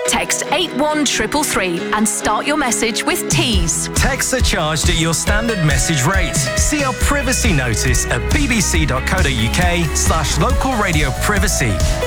Text 81333 and start your message with Tease. Texts are charged at your standard message rate. See our privacy notice at bbc.co.uk/local radio privacy.